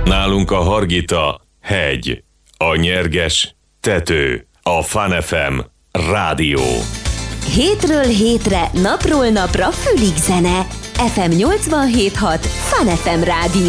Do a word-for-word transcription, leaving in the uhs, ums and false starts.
Nálunk a Hargita hegy, a Nyerges tető, a Fun ef em rádió. Hétről hétre, napról napra fülig zene. ef em nyolcvanhét hat Fun ef em rádió.